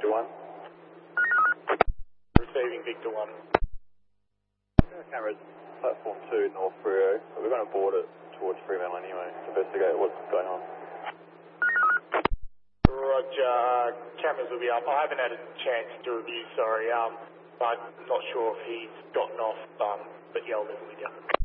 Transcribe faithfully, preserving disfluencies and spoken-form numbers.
Victor one. Receiving Victor one. Cameras, platform two, North Frio. We're going to board it towards Fremantle anyway to investigate what's going on. Roger, cameras will be up. I haven't had a chance to review, sorry. Um, I'm not sure if he's gotten off, um, but yeah, I'll leave it with you.